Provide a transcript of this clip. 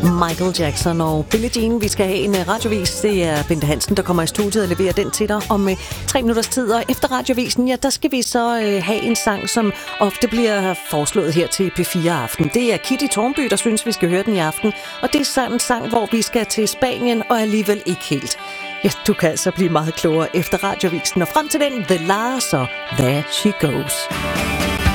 Michael Jackson og Billie Jean. Vi skal have en radiovis. Det er Bente Hansen, der kommer i studiet og leverer den til dig om 3 minutters tid. Og efter radiovisen, ja, der skal vi så have en sang, som ofte bliver foreslået her til P4 Aften. Det er Kitty Tornby, der synes, vi skal høre den i aften. Og det er sådan en sang, hvor vi skal til Spanien, og alligevel ikke helt. Ja, du kan altså blive meget klogere efter radiovisen. Og frem til den, The Lars og There She Goes.